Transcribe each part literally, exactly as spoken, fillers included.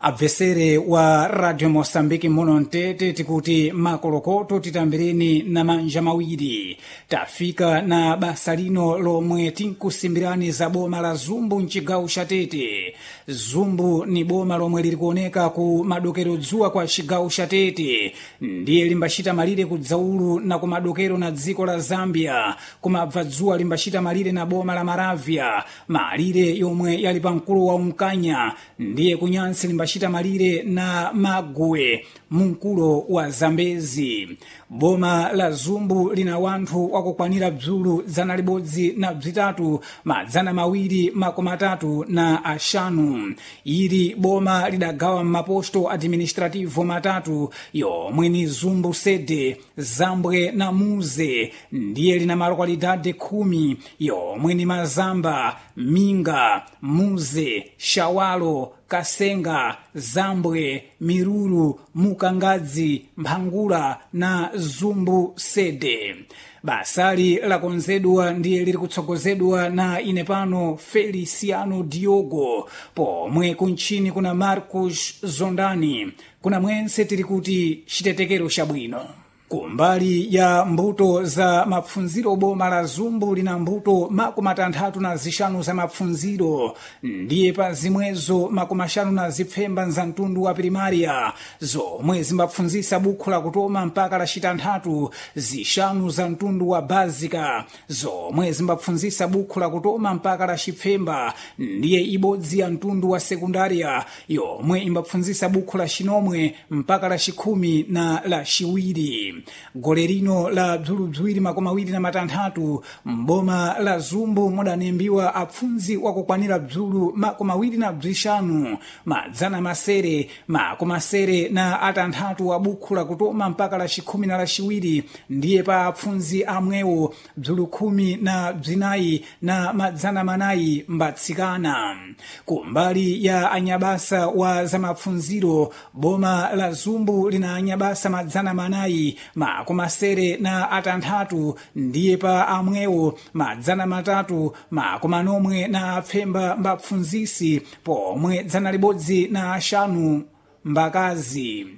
Abvesere wa Radio Mosambiki muno mtete tikuti makolokoto titambireni na manja mawiri. Tafika na basa lino lomwe tinkusimbirani za boma la Zumbu mchigawo cha Tete. Zumbu ni boma lomwe lilikuoneka ku madokero dzuwa kwa chigawo cha Tete. Ndiye limbachita malire ku Dzaulu na ku madokero na dziko la Zambia. Kumabva dzuwa limbachita malire na boma la Maravya. Malire yomwe yali pa mkulu wa Mkanya. Ndiye kunyansi limbachita chita malire na Magwe munkulo wa Zambezi. Boma la Zumbu lina wanthu wakukwanira bzulu zana libodzi na bzitatu madzana mawiri makumi atatu na ashanu. Iri boma lidagawa maposto administrativo matatu yomwe ni Zumbu Sede, Zambwe na Muze. Ndiye lina malokalidade kumi yomwe ni Mazamba, Minga, Muze, Shawalo, Kasenga, Zambwe, Miruru, Mukangadzi, Mphangula na Zumbu Sede. Basali lakonzedwa ndiye liri kutsogozedwa na inepano Feliciano Diogo, pomwe kunchini kuna Marcus Zondani. Kuna mwense tiri kuti chitetekero chabwino. Kumbali ya mbuto za mapfunziro boma la Zumbu lina mbuto makumi atandatu na zishanu za mapfunziro. Ndiye pa zimwezo makumi ashanu na zipfemba za mtundu wa primaria zomwe zimbapfunzisa bukhu la kutoma mpaka la chitanthatu, zishanu za mtundu wa bazika zomwe zimbapfunzisa bukhu la kutoma mpaka la chipfemba. Ndiye ibodzi ya mtundu wa sekundaria yomwe imbapfunzisa bukhu la chinomwe mpaka la chikhumi na la chiwiri. Golerino la bzulu bzwiri makumi awiri na matanthatu mboma la Zumbu mudanembiwa apfunzi wakukwanira bzulu makumi awiri na bzishanu madzana masere makumi asere na atanthatu wa bukhu la kutoma mpaka la chikhumi na la chiwiri. Ndiye pa apfunzi amwewo bzulu khumi na bzinayi na madzana manayi mbatsikana. Kumbali ya anyabasa wa za mapfunziro boma la Zumbu lina anyabasa madzana manayi makumi asere na atanthatu. Ndiye pa amwewo madzana matatu makumi anomwe na apfemba mbapfunzisi, pomwe dzana libodzi na ashanu mbakazi.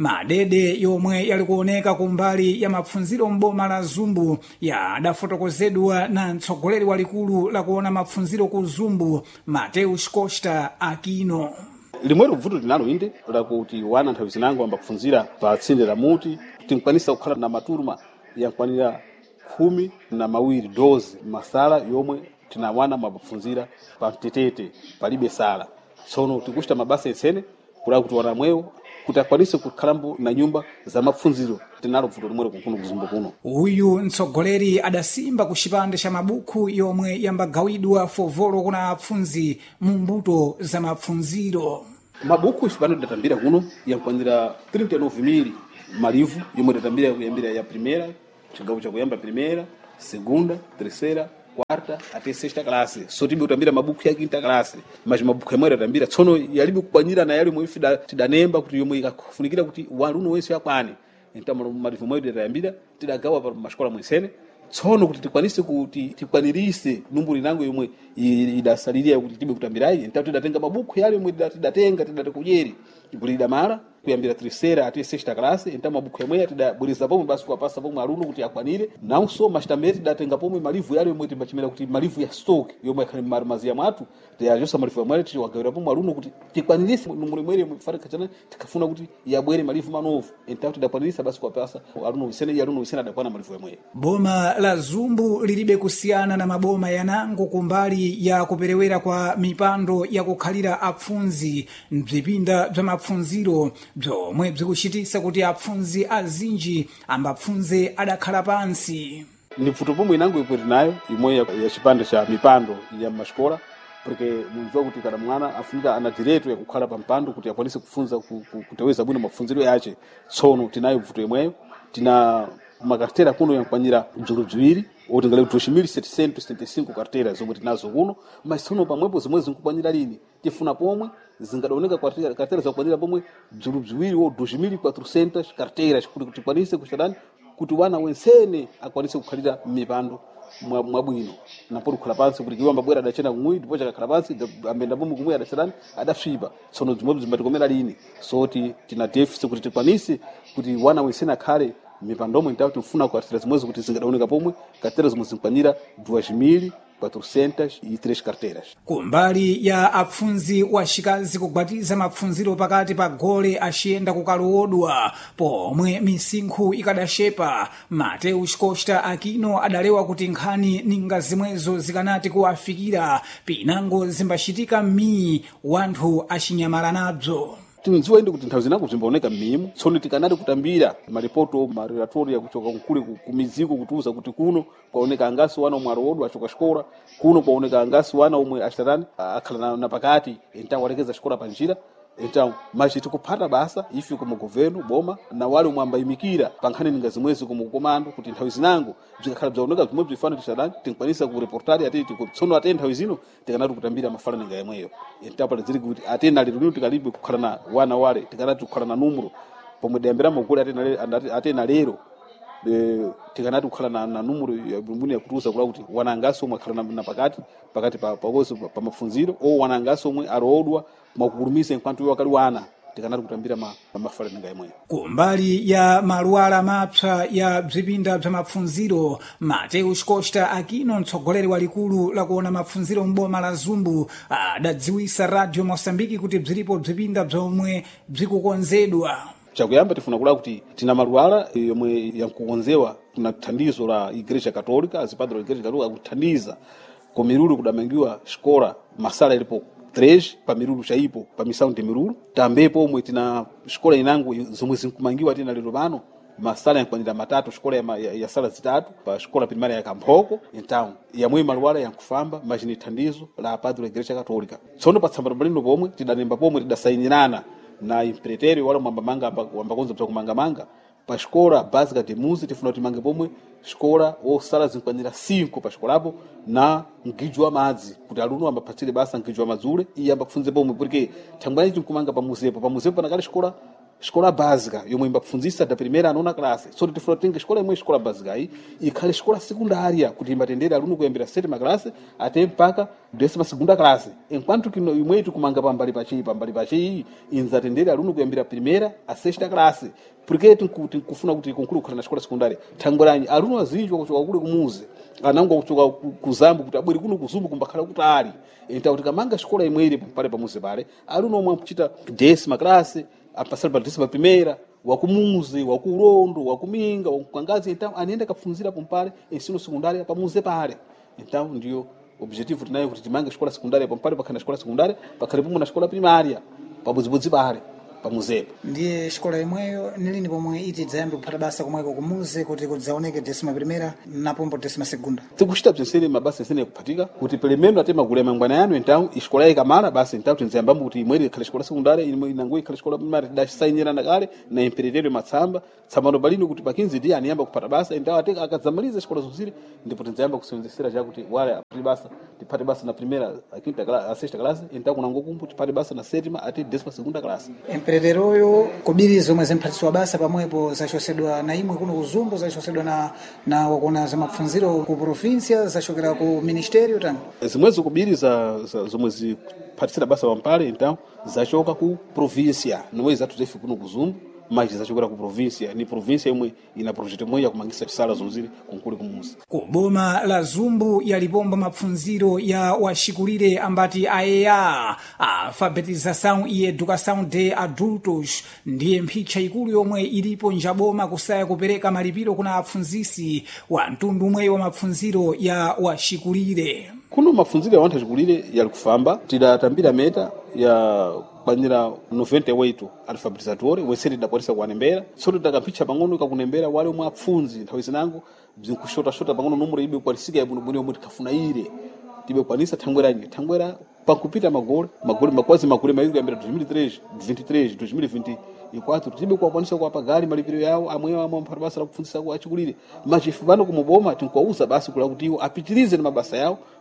Madede yomwe yalikuoneka kumbali ya mapfunziro mboma la Zumbu ya adafotokozedwa na mtsogoleri walikulu la kuona mapfunziro ku Zumbu Mateus Costa Aquino. Limwero vuto linalo inde lakuti wana nthawi zinango ambapfunzira pa tsinde la muti tinkwanisa kukhala na maturuma yankwanira khumi na mawiri dozi masala yomwe tinawana mabapfunzira pa mtetete palibe sala. Sono tikuchita mabasa etsene kula kuti wana mwewo kuti akwanise kukhalambo na nyumba za mapfunziro tinalo vuto limwero kunkunu kuzumbu kuno. Uyu mtsogoleri adasimba ku chipande cha mabukhu yomwe yambagawidwa fovolo kuna apfunzi mu mbuto za mapfunziro. Mabukhu chipande datambira kuno yankwanira trinta e nove mil marivu yomwe datambira kuyambira ya primeira chigawo cha kuyamba primeira, segunda, terceira, quarta até sexta classe. Só tibe utambira mabukhu ya quinta classe, mas mabukhu yamwe datambira tsono yalibe kukwanyira na yali mwifi da tidanemba kuti yomwe ikafunikira kuti waluno wense yakwane. Então marivu mwe datambira tidagawa pa mascola mwesene tsono kuti tikwanise kuti tikwanirise numbu linango yomwe idasaliria kuti tibe kutambirai. Então tidatenga mabukhu yale yomwe tidatenga tidatekujeri kulida mara kuyambira terceira até sexta classe. Então mabukhu yamwe tidabwiriza pomwe basi kuwapasa pomwe aluno kuti akwanire não só mas também tidatenga pomwe malivu yale yomwe timbachimira kuti malivu ya stock yomwe akhali marmazia mwatu tiyajosa malivu yamwe tiwagawira pomwe aluno kuti tikwanirise numbu limwe yomwe farika chana tikafuna kuti yabwere malivu manovu. Então tidakwanirisa basi kuwapasa aluno wisene aluno wisene adakwana malivu yamwe. Boma la Zumbu lilibe kusiana na maboma yanango kumbali ya kuperewera kwa mipando ya kukhalira apfunzi mzipinda bza mapfunziro bzomwe bzikuchitisa kuti apfunzi azinji ambapfunze adakhala pansi. Ni vuto pomwe inango ikweti nayo imwe ya chipande cha mipando ya mascola porque munjua kuti kana mwana afunika ana direito ya kukhala pa mpando kuti akwanise kufunza kuteweza bwino mapfunziro yace. Tsono tinayo vuto imweyo tina makartera kuno yankwanira bzulu bziwiri otengala dois mil setecentos e setenta e cinco carteiras zomwe tinazo kuno, mas tsono pamwepo zimwe zinkukwanira lini tifuna pomwe zingadoneka carteiras zakwanira pomwe bzulu bziwiri ou dois mil e quatrocentas carteiras kuti tikwanise kuchitani kuti wana wensene akwanise kukhalira mipando mwabwino napoti kukhala pansi kuti iwo ambabwera adachena kumwi ndipo chakakhala pansi ambenda pomwe kumwi adachenani adasvipa tsono zimwezo zimbatikomera lini so ti tina deficit kuti tikwanise kuti wana wesene akhale mipandomwe ntawo tifuna kuatira zimwezo kuti zingadaoneka pomwe katera zimwe zinkwanira duas mil quatrocentas e três carteiras. Kumbali ya apfunzi wa xikazi kugwatiza mapfunziro pakati pa gole axiyenda kukalowodwa pomwe misinkhu ikadashepa Mateus Costa Aquino adalewa kuti nkhani ninga zimwezo zikanati kuwafikira pinango zimbaxitika m'mii wanthu axinyamala nabzo. Tinziwa indi kuti nthawi zinango zimbaoneka m'mimu tsono tikanati kutambira maripoto marelatori yakuchoka kukule kumiziko kutiuza kuti kuno kwaoneka angasi wana omwe alowodwa achoka xikola kuno kwaoneka angasi wana omwe achitatani akhala na pakati entawo alekeza xikola pa njira então mas tikuphata basa ife como governo boma na wale omwe ambayimikira pa nkhani ninga zimwezi como komando kuti nthawi zinango bzikakhala bzaoneka zimwe bzifana tichadani tinkwanisa kureportari ati tsono ate nthawi zino tikanati kutambira mafala ninga yemweyo então pala ziri kuti ate nali lino tikalibe kukhala na wana wale tikanati kukhala na número pomwe dayambira magole ate na ate na lero tikanati kukhala na, na número ya bumbuni ya kutuza kula kuti wana angasi omwe akhala na pakati pakati pa pakoso pa, pa mafunziro ou wana angasi omwe alowodwa makukurumisa enquanto iwo akali wana tikanati kutambira ma mafala ninga yemweyo. Kumbali ya maluala mapsa ya bzipinda bza mapfunziro Mateus Costa Aquino mtsogoleri wa likulu la kuona mapfunziro m'boma la Zumbu adadziwisa Radio Mosambiki kuti bzilipo bzipinda bzomwe bzikukonzedwa. Chakuyamba tifuna kula kuti tina maluala yomwe yankukonzewa kuna thandizo la Igreja Católica azipadre wa Igreja Católica akuthandiza ku Miruru kudamangiwa xikola masala ilipo três pa Miruru chaipo pa missão de Miruru também pomwe tina xikola inango zomwe zinkumangiwa tina lero pano masala yankwanira matatu xikola ya, ya, ya sala zitatu pa xikola primária ya Kamphoko então yamwe maluala yankufamba mas ni thandizo la padre wa Igreja Católica tsono pa tsamba lino pomwe tidanemba pomwe tidasayinirana na impretério wala mwambamanga ambakonza bza kumangamanga pa xikola básica de música tifuna timange pomwe xikola ou sala zinkwanira cinco pa xikolapo na mgijo wa madzi kuti aluno ambaphatsire basa mgijo wa madzule iye ambakufunze pomwe porque thangwani tinkumanga pa muzepo pa muzepo panakale xikola xikola básica yomwe imbakufunzisa da primeira a nona classe so tifuna tinge xikola imwe xikola básica aí ikhale xikola secundária kuti imbatendere aluno kuyambira sétima classe até mpaka décima segunda classe enquanto que imwe tikumanga pambali pachi pambali pachi inzatendere aluno kuyambira primeira a sexta classe porque tinkufuna kuti konkulu kukhala na xikola secundária thangweranyi aluno azinji wakuchoka kule kumuze anango wakuchoka kuzambu kuti abwere kuno kuzumbu kumbakhala kutali então tikamanga xikola imweri pale pamuze pale aluno omwe amkuchita décima classe apasar para décima primeira wakumuze wakurondo wakuminga wakukangazi então anienda kafunzira pompale ensino secundária pamuze pale então ndio objetivo tinayo kuti timange xikola secundária pompale pakhana xikola secundária pakhale pomwe na xikola primária pabudzibudzi pale pamuzepo ndiye xikola imweyo nilini pomwe iti dzayambe kuphata basa komweko kumuze kuti kudzaoneke décima primeira napombo décima segunda tikuchita bzensene mabasa ensene yakuphatika kuti pelemeno ate magulu ya mangwana yanu então ixikola ikamala basa então tinzayambamo kuti imweri ikhale xikola secundária imwe inango ikhale xikola primária tidasayinirana kale na impereterio matsamba tsambano balino kuti pa quinze dia aniyamba kuphata basa então ate akadzamaliza xikola zonsire ndipo tinzayamba kusenzesera chakuti wale aphate basa tiphate basa na primeira a quinta a sexta classe então kunango kumpu tiphate basa na sétima até décima segunda classe. Mpereteroyo kubiri zomwe zimphatiswa basa pamwepo zachosedwa na imwe kuno kuzumbu zachosedwa na na wakuna za mapfunziro ku província zachokera ku ministério tani zimwezo kubiri za, za zomwe ziphatisira basa pampale então zachoka ku província nomwe zatu zefe kuno kuzumbu mas zachokera ku província ni província imwe ina projeto imwe ya kumangisa sala zonzire kunkuli kumuzi ku boma la Zumbu yalipomba mapfunziro ya waxikulire ambati aeya alfabetização e educação de adultos ndiye mphicha ikulu yomwe ilipo njaboma kusaya kupereka malipiro kuna apfunzisi wa mtundu umweyo wa mapfunziro ya waxikulire kuno mapfunziro ya wanthu axikulire yali kufamba tidatambira meta ya kwanira noventa e oito alfabetizatori wensene tidakwanisa kuwanembera tsono tidakamphicha pang'ono ikakunembera wale omwe apfunzi nthawi zinango bzinkuxotaxota pang'ono numero ibe kwanisika yabwinobwino yomwe tikhafunayire tibe kwanisa thangweranyi thangwera pankupita magole magole makwazi magole mawiri kuyambira dois mil e três, vinte e três, dois mil e vinte e quatro tibe kuwakwanisa kuwapa gali malipiro yawo amwewo amwe amphata basa la kupfunzisa ku achikulire mas ife pano kumuboma tinkuwauza basi kula kuti iwo apitirize na mabasa yawo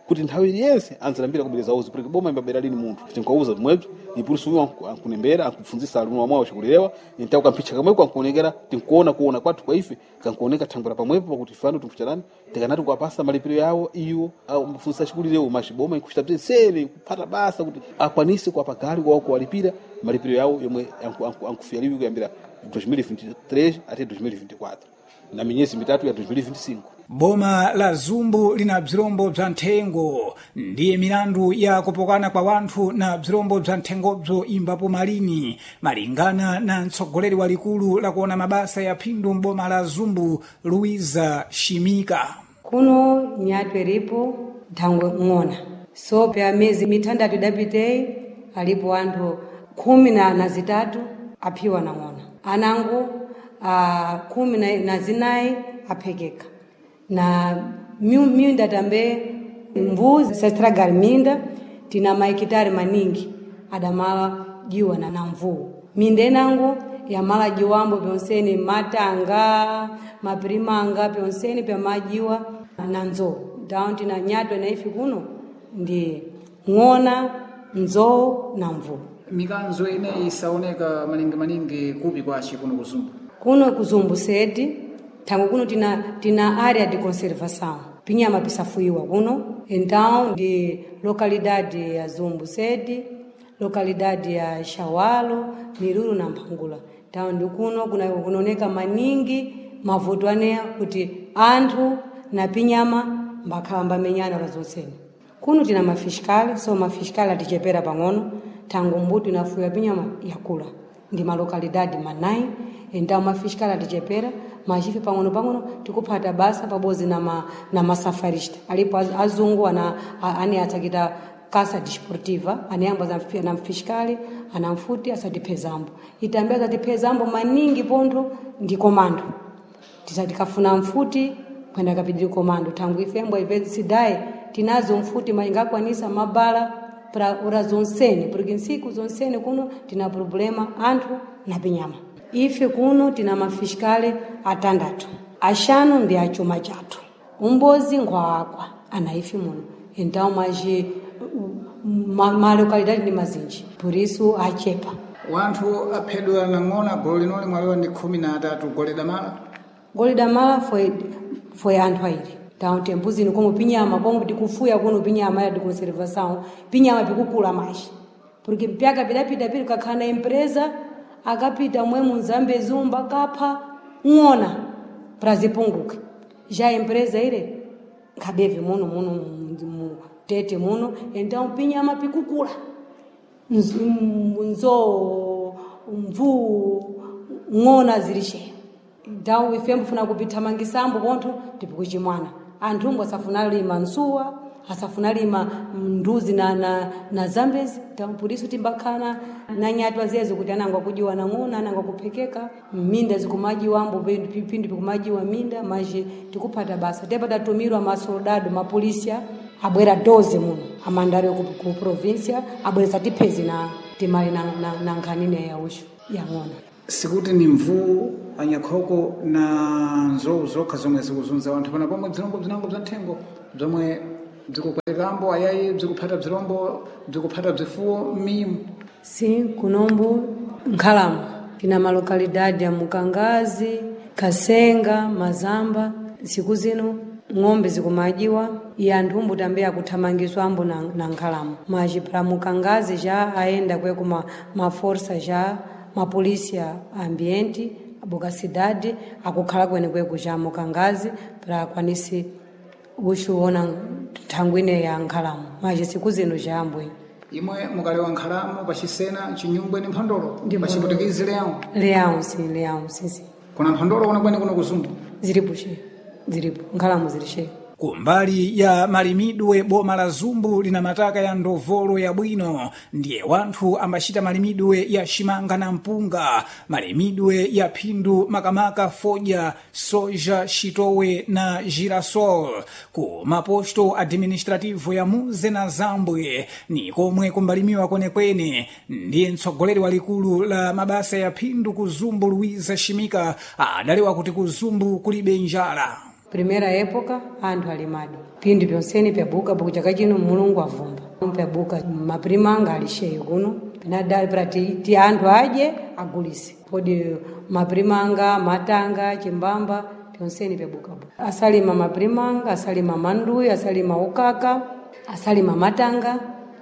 kuti nthawi iliyonse anzilambira kubwereza uzi porque boma imbabera lini munthu tinkauza mwebzo ipuliso uyo ankunembera ankupfunzisa alumu wamwe wachikulelewa ntawo kampicha kamwe kankuonekera tinkuona kuona kwathu kwa ife kankuoneka thangura pamwepo pakuti fano tinkuchalani tikanati kuwapasa malipiro yawo iyo au mfunzisa chikulelewa machiboma inkuchita sele kupata basa kuti akwanise kuwapa gali kwa kuwalipira malipiro yawo yomwe ankufiyaliwi kuyambira dois mil e vinte e três até dois mil e vinte e quatro na minyezi mitatu ya dois mil e vinte e cinco. Boma la Zumbu lina bzirombo bza nthengo ndiye milandu ya kupokana kwa wanthu na bzirombo bza nthengobzo imbapo malini malingana na mtsogoleri wa likulu la kuona mabasa ya phindu m'boma la Zumbu Luiza Shimika. Kuno nyatu ilipo thangwe ng'ona so pya miezi mitandatu idapiteyi alipo anthu khumi na, na zitatu aphiwa na ng'ona anangu uh, khumi na, na zinayi aphekeka na minda tambe mbuzi sastragar minda tina maikitari maningi adamala jiwa na namvu minda enangu yamala jiwambo pyonseni matanga mapirimanga pyonseni pya majiwa na nzo down tina nyatwe na ifi kuno ndi ng'ona nzo na mvu mikanzo ine isaoneka maningi maningi kupi kwashi kuno kuzumbu kuno kuzumbu sedi tangu kuno tina tina área de conservação pinyama pisafuiwa kuno então de localidade ya Zumbu Sede localidade ya Shawalo Miruru na Mpangula então ndi kuno kuna kunaoneka maningi mavuto anea kuti anthu na pinyama mbakamba menyana razoseni kuno tina mafiskali so mafiskali atichepera pang'ono tangu mbuti nafuya pinyama yakula ndi malokalidade manayi então mafiskali atichepera machife pang'ono pang'ono tikupata basa pabozi na ma, na masafarista alipo azungu ana ane atakita kasa desportiva anayamba za na mfiskali anamfuti asatipezambo itambia zatipezambo maningi pondo ndi komando tisatikafuna mfuti kwenda kapidiri komando tangu ifembwa ivezi sidai tinazo mfuti maingakwanisa mabala pra urazonseni porque nsiku zonseni kuno tina problema anthu na pinyama ife kuno tina mafiskali atandatu ashanu ndi achuma chatu umbozi ngwakwa anaifi muno então maji ma, ma localidade ni mazinji por isso achepa wanthu aphedwa na ng'ona golo linoli mwaliwa ndi khumi na atatu gole damala gole damala foi foi anthu airi então tembuzi ni como pinyama como tikufuya kuno pinyama ya de conservação pinyama pikukula mais porque pyaka pidapita pili kakhana empresa akapita mwe munzambe zumba kapha ng'ona prazipunguke já empresa ile kabeve muno muno mutete muno então pinyama pikukula nzo mvu ng'ona zilishe então ifembo funa kupita mangisambo konto tipikuchi mwana anthu mbo safuna lima nsuwa asafuna lima nduzi na na, na zambezi tampuriso timbakana na nyatwa zezo kuti anangwa kujiwa na ng'ona anangwa kuphekeka minda zikumaji wambo pipindi pikumaji wa minda maji tikupata basa tepata tumirwa masoldado mapolisia abwera doze muno amandari ku, ku provincia abwera tipezi na timali na na, na nkhanine ya ushu ya ng'ona sikuti ni mvu anyakhoko na nzo zokha zomwe zikuzunza wanthu pana pomwe bzirombo bzinango bza nthengo zomwe bzikupelekambo ayayi bzikuphata bzirombo bzikuphata bzifuwo mimu sim kunombo nkhalamo tina malokalidade ya Mukangazi Kasenga Mazamba siku zino ng'ombe zikumajiwa ya nthumbu tambea kuthamangizwa ambo na, na nkhalamo maji pra Mukangazi ja aenda kwe kuma maforsa ja mapolisia ambienti aboka cidade akukhala kwene kwe kuja Mukangazi pra kwanisi ushuona thangwine ya nkhalamo maji siku zino jambwe imwe mukalewa nkhalamo pachisena chinyumbwe ni mphondolo pachiputikizi leão leão sim leão sim sim kuna mphondolo kuna kwene kuno kuzumbu zilipo she zilipo nkhalamo zilishe kumbali ya malimidwe boma la Zumbu lina mataka ya ndovolo ya bwino ndiye wanthu ambachita malimidwe ya shimanga na mpunga malimidwe ya phindu makamaka foja soja shitowe na girasol ku maposto administrativo ya Muze na Zambwe ni komwe kumbalimiwa kwenekwene ndiye mtsogoleri wa likulu la mabasa ya phindu ku Zumbu Luiza Shimika adalewa kuti ku Zumbu kulibe njala Primeira época anthu alimadi pindi pyonseni pyabuka buku chaka chino mulungu avumba pyabuka maprimanga alisheyo kuno pinadali para ti, ti anthu aje agulise podi maprimanga matanga chimbamba pyonseni pyabuka asalima maprimanga asalima manduyi asalima ukaka asalima matanga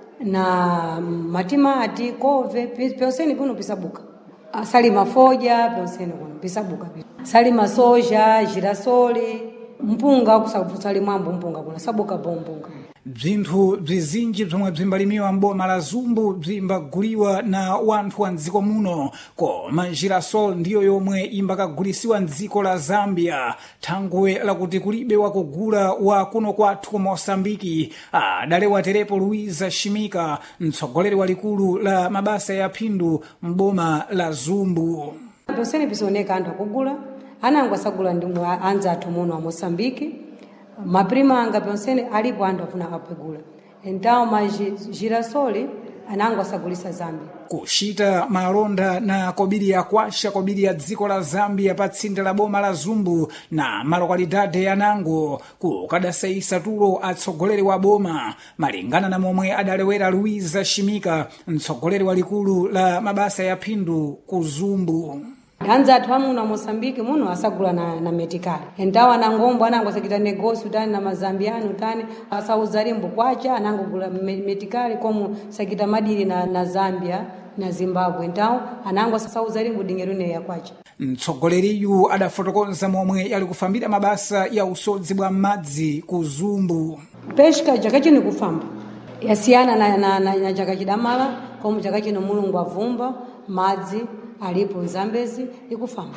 na matimati kove pyonseni kuno pisabuka asalima foja pyonseni kuno pisabuka salima soja girasole mpunga kusalimwa mpunga kuna sabuka bompunga. Bzinthu bzizinji bzomwe bzimbalimiwa m'boma la Zumbu bzimbaguliwa na wanthu wa mdziko muno, koma girasol ndiyo yomwe imbakagulisiwa mdziko la Zambia. Thangwe lakuti kulibe wakugula wa kuno kwathu ku Mosambiki adalewa terepo Luiza Shimika, mtsogoleri walikulu la mabasa ya phindu m'boma la Zumbu. Pyonseni pisoneka anthu akugula anango asagula ndimwe anza athu muno wa Mosambiki maprimanga pyonseni alipo anthu afuna apegula então mas girasole anango asagulisa Zambia. Kushita malonda na kobiri ya kwasha kobiri ya dziko la Zambia pa tsinde la boma la Zumbu na malokalidade ya Nango kukadasaisa tulo atsogoleri wa boma malingana na momwe adalewera Luiza Shimika, mtsogoleri walikulu la mabasa ya phindu ku Zumbu. Anza athu amuno Mosambiki muno asagula na, na metikali entawa na ngombo anango asakita negosi utani na mazambiano utani asauzarimbo kwacha anango gula metikali komu sakita madiri na, na Zambia na Zimbabwe entawa anango asauzarimbo dingerune ya kwacha. Mtsogoleriyu adafotokoza momwe yali kufambira mabasa ya usodzi bwa madzi ku Zumbu. Peshka chaka chino kufamba yasiyana na, na, na, na chaka chidamala komu chaka chino mulungu avumba madzi alipo Zambezi ikufamba.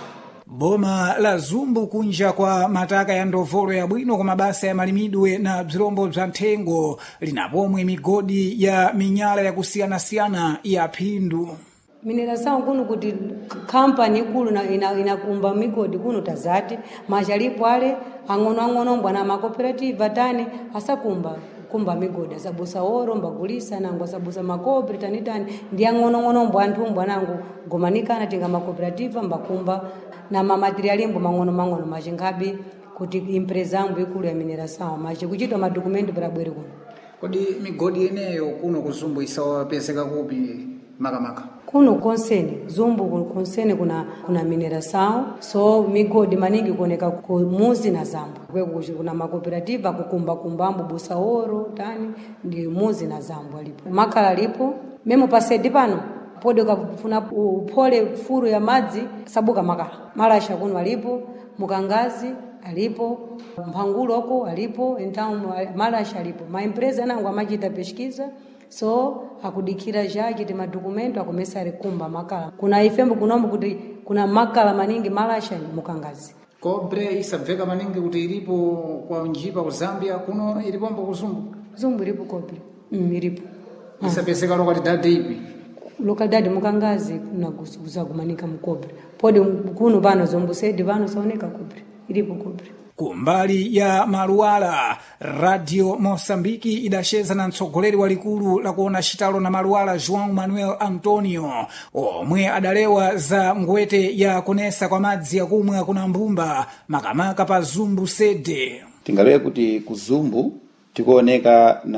Boma la Zumbu kunja kwa mataka ya ndovolo ya bwino kwa mabasa ya malimidwe na bzirombo bza nthengo linapomwe migodi ya minyala ya kusiyana-siyana ya phindu. Mineração kuno kuti kampani ikulu inakumba ina migodi kuno tazati machalipo ale ang'ono-ang'ono mbwana makooperative atani asakumba kumba migodi asabusa oro mbagulisa nango asabusa makooperative tanitani ndi ang'ono-ang'ono mbwantu mbwanangu gomanikana tinga makooperative mbakumba na mamaterialimbo mang'ono-mang'ono machingabi kuti impresa mbu ikulu ya mineração machi kuchitwa madokumenti para bwere kuno. Kodi migodi eneyo kuno ku Zumbu isawapezeka kupi makamaka? Kuno konsene Zumbu konsene kuna kuna mineração so migodi maningi kuoneka ku Muzi na Zambo kweko kuna makooperative kukumba kumbambo busa oro tani ndi Muzi na Zambo alipo makala alipo memo pasedi pano pode kufuna upole furu ya madzi sabuka makala malasha kuno alipo Mukangazi alipo Mpanguloko alipo então malasha alipo maempresa nangu amachita pesquisa so akudikira jaji ti madokumento akomesa alikumba makala kuna ifembo kunombo kuti kuna makala maningi malasha Mukangazi. Kobre isabveka maningi kuti ilipo kwa njipa ku Zambia kuno ilipombo ku Zumbu. Zumbu ilipo kobre mm, ilipo isapezeka lokalidade ipi lokalidade Mukangazi kuna kuzagumanika mkobre pode kuno pano Zumbu sedi pano saoneka kobre ilipo kobre. Kumbali ya Maluala, Radio Mosambiki idasheza na mtsogoleri walikulu la kuona shitalo na Maluala João Manuel Antonio omwe adalewa za ngwete ya kunesa kwa madzi ya kumwa kuna mbumba makamaka pa Zumbu sede. Tingalewe kuti ku Zumbu tikuoneka na